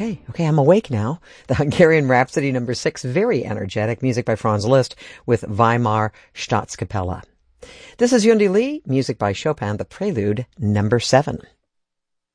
Okay, I'm awake now. The Hungarian Rhapsody number 6, very energetic, music by Franz Liszt with Weimar Staatskapelle. This is Yundi Lee, music by Chopin, the Prelude number 7.